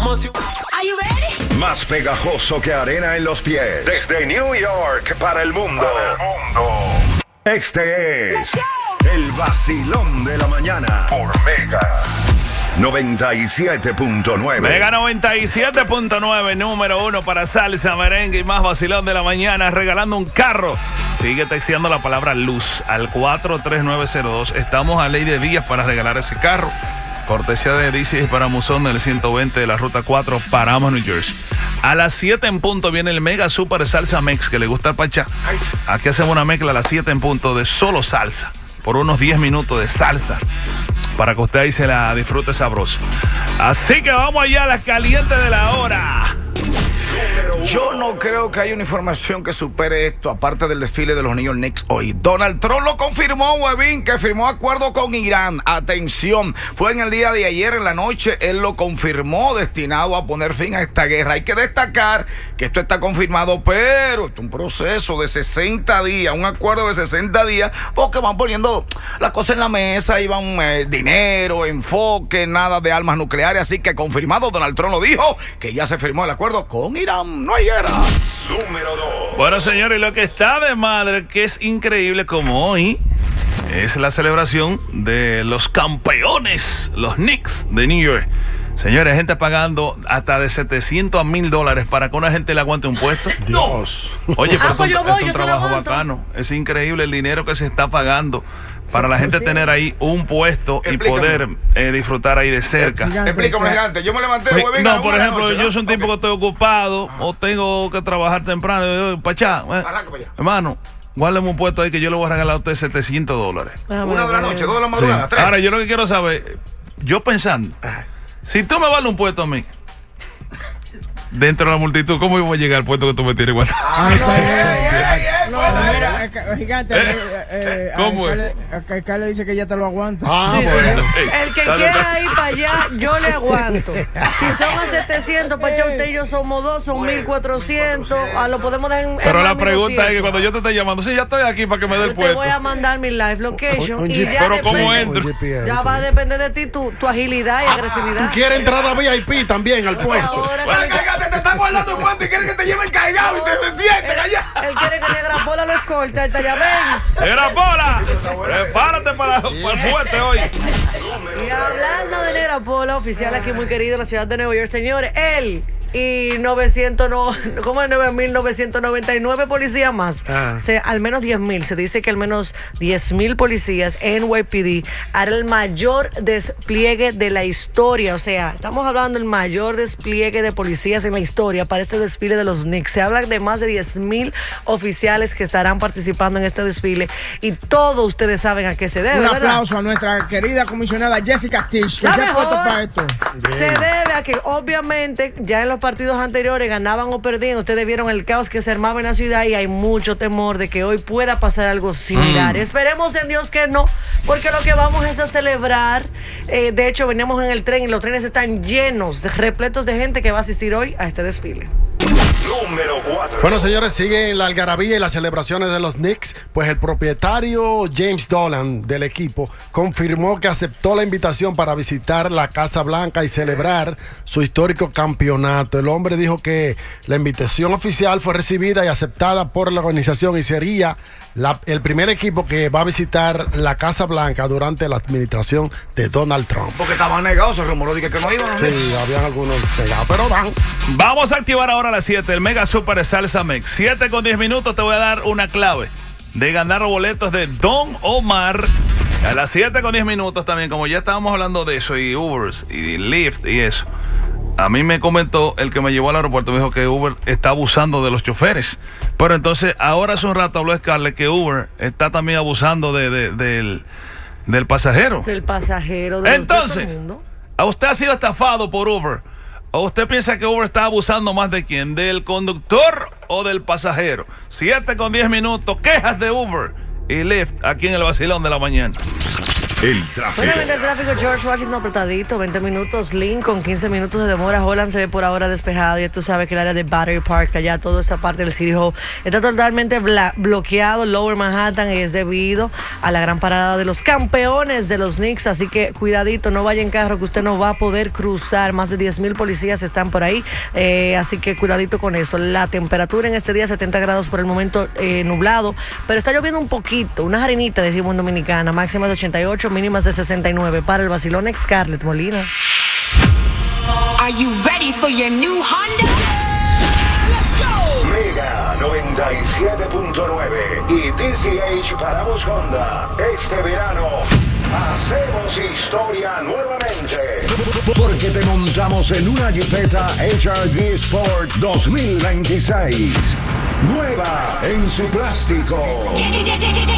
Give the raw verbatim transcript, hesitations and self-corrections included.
Are you ready? Más pegajoso que arena en los pies. Desde New York para el mundo. Para el mundo. Este es el vacilón de la mañana por Mega noventa y siete punto nueve. Mega noventa y siete punto nueve, número uno para salsa, merengue y más vacilón de la mañana, regalando un carro. Sigue texteando la palabra luz al cuatro tres nueve cero dos. Estamos a ley de días para regalar ese carro. Cortesía de D C para Musón del ciento veinte de la ruta cuatro, Paramos, New Jersey. A las siete en punto viene el Mega Super Salsa Mix, que le gusta el Pachá. Aquí hacemos una mezcla a las siete en punto de solo salsa, por unos diez minutos de salsa, para que usted ahí se la disfrute sabroso. Así que vamos allá a las calientes de la hora. Yo no creo que haya una información que supere esto, aparte del desfile de los New York Knicks hoy. Donald Trump lo confirmó, Webin, que firmó acuerdo con Irán. Atención, fue en el día de ayer en la noche, él lo confirmó, destinado a poner fin a esta guerra. Hay que destacar que esto está confirmado, pero esto es un proceso de sesenta días, un acuerdo de sesenta días, porque van poniendo las cosas en la mesa, y van eh, dinero, enfoque, nada de armas nucleares. Así que confirmado, Donald Trump lo dijo, que ya se firmó el acuerdo con Irán. No hay guerra. Número dos. Bueno, señores, lo que está de madre, que es increíble, como hoy es la celebración de los campeones, los Knicks de New York. Señores, gente pagando hasta de setecientos a mil dólares para que una gente le aguante un puesto. Dios. Oye, pero Ah, pues esto, yo voy, esto es yo un se lo trabajo aguanto. bacano. Es increíble el dinero que se está pagando para la gente tener ahí un puesto y Explícame. poder eh, disfrutar ahí de cerca. Explícame, gigante. Yo me levanté, Pues, Webin, a no, la por una de la ejemplo, noche, yo ¿no? soy un tipo Ok. que estoy ocupado o tengo que trabajar temprano. Yo, Pachá, eh, Arranca para allá. hermano, guárdeme un puesto ahí que yo le voy a regalar a usted setecientos dólares. Una de la noche, dos de la madrugada, tres. Ahora, yo lo que quiero saber, yo pensando, si tú me vales un puesto a mí, dentro de la multitud, ¿cómo yo voy a llegar al puesto que tú me tienes igual? Ay, no, ey, ey, ey, No, puede mira, ser. el ca- gigante, ¿Eh? eh, eh, ¿Cómo el es? alcalde- el alcalde dice que ya te lo aguanta. Ah, Sí, sí. bueno. El que Dale, quiera dale. ir para allá, yo le aguanto. Si son a setecientos, Pacha, usted y yo somos dos, son mil cuatrocientos. A lo podemos dar en. Pero en la mil pregunta es que doscientos. cuando yo te esté llamando, sí, ya estoy aquí para que me dé el Yo te puesto. voy a mandar mi live location. Un- un y G P S. ya Pero ¿cómo depende- entro? Un G P S. Ya va a depender de ti, tu, tu agilidad y ¿Tú agresividad. quieres entrada V I P también al puesto? Ahora Bueno, que- cállate, te están guardando un puesto y quieren que te lleven cargado y te sienten allá. Él quiere que Negra Pola lo escolta, él ya ven. ¡Era Pola! Prepárate para, para el fuerte hoy. Y hablando de Negra Pola, oficial aquí muy querido en la ciudad de Nueva York, señores, él y novecientos, no, ¿cómo es? nueve mil novecientos noventa y nueve policías más. Ah. O sea, al menos diez mil. Se dice que al menos diez mil policías en N Y P D hará el mayor despliegue de la historia. O sea, estamos hablando del mayor despliegue de policías en la historia para este desfile de los Knicks. Se habla de más de diez mil oficiales que estarán participando en este desfile y todos ustedes saben a qué se debe, Un ¿verdad? aplauso a nuestra querida comisionada Jessica Tisch, que La se ha puesto mejor. para esto. Se debe a que obviamente ya en los partidos anteriores ganaban o perdían. Ustedes vieron el caos que se armaba en la ciudad y hay mucho temor de que hoy pueda pasar algo similar. Esperemos en Dios que no, porque lo que vamos es a celebrar. Eh, de hecho, veníamos en el tren y los trenes están llenos, de, repletos de gente que va a asistir hoy a este desfile. Número cuatro. Bueno, señores, siguen la algarabía y las celebraciones de los Knicks. Pues el propietario James Dolan del equipo confirmó que aceptó la invitación para visitar la Casa Blanca y celebrar su histórico campeonato. El hombre dijo que la invitación oficial fue recibida y aceptada por la organización y sería la- el primer equipo que va a visitar la Casa Blanca durante la administración de Donald Trump. Porque estaban negados, se rumoró de que, que no iban. ¿no? Sí, habían algunos pegados, pero van. Vamos a activar ahora a las siete el Mega Super Salsa Mix. siete con diez minutos te voy a dar una clave de ganar boletos de Don Omar. A las siete con diez minutos también, como ya estábamos hablando de eso, y Ubers, y Lyft, y eso. A mí me comentó el que me llevó al aeropuerto, me dijo que Uber está abusando de los choferes. Pero entonces, ahora hace un rato habló Scarlett que Uber está también abusando de, de- del, del pasajero. Del pasajero. De los- de todo Entonces, el mundo. ¿a usted ha sido estafado por Uber? ¿O usted piensa que Uber está abusando más de quién? ¿Del conductor o del pasajero? siete con diez minutos, quejas de Uber y Lyft aquí en el vacilón de la mañana. El tráfico. Bueno, en el tráfico, George Washington apretadito, veinte minutos, Lincoln, quince minutos de demora, Holland se ve por ahora despejado, y tú sabes que el área de Battery Park, allá toda esta parte del City Hall, está totalmente bla- bloqueado, Lower Manhattan, es debido a la gran parada de los campeones de los Knicks, así que cuidadito, no vaya en carro que usted no va a poder cruzar, más de diez mil policías están por ahí, eh, así que cuidadito con eso. La temperatura en este día setenta grados por el momento, eh, nublado, pero está lloviendo un poquito, una jarinita decimos en dominicana, máximas de ochenta y ocho, mínimas de sesenta y nueve. Para el vacilón, Scarlett Molina. Are you ready for your new Honda? Let's go. Mega noventa y siete punto nueve y D C H Paramos Honda. Este verano hacemos historia nuevamente. Porque te montamos en una Jeepeta H R V Sport dos mil veintiséis. Nueva en su plástico.